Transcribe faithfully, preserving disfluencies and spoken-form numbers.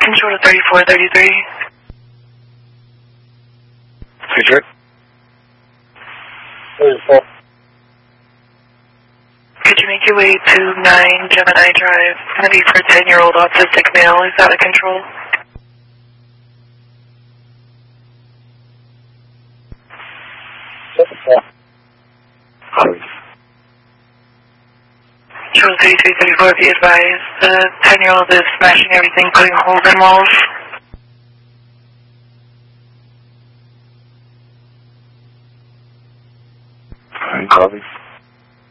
Control to thirty-four thirty-three. Detroit. thirty-four. Could you make your way to nine Gemini Drive? It's going to be for a ten-year-old autistic male. Is out of control? Control thirty-three thirty-four, be advised. The ten-year-old is smashing everything, putting holes in walls.